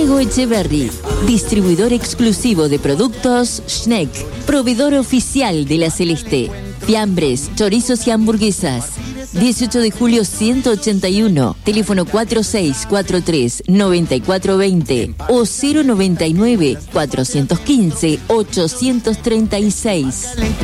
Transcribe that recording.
Diego Echeverry, distribuidor exclusivo de productos Schneck, proveedor oficial de La Celeste. Fiambres, chorizos y hamburguesas. 18 de julio 181, teléfono 4643-9420 o 099-415-836.